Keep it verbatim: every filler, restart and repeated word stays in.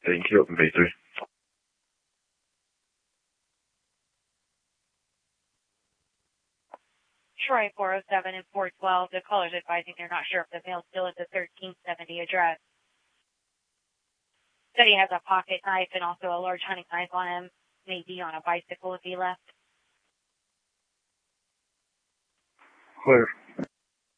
Thank you, V three. Troy four oh seven and four twelve, the caller's advising they're not sure if the mail's still at the thirteen seventy address. Said he has a pocket knife and also a large hunting knife on him, maybe on a bicycle if he left. Clear.